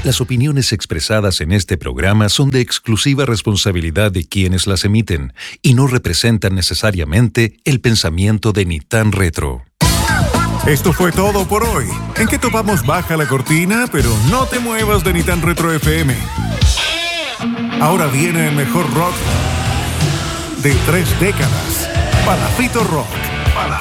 Las opiniones expresadas en este programa son de exclusiva responsabilidad de quienes las emiten y no representan necesariamente el pensamiento de Ni Tan Retro. Esto fue todo por hoy. ¿En qué topamos? Baja la cortina, pero no te muevas de Ni Tan Retro FM. Ahora viene el mejor rock de 3 décadas. Palafito Rock.